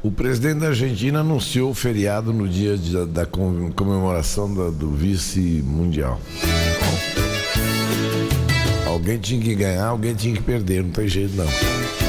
O presidente da Argentina anunciou o feriado no dia da comemoração do vice-mundial. Alguém tinha que ganhar, alguém tinha que perder, não tem jeito não.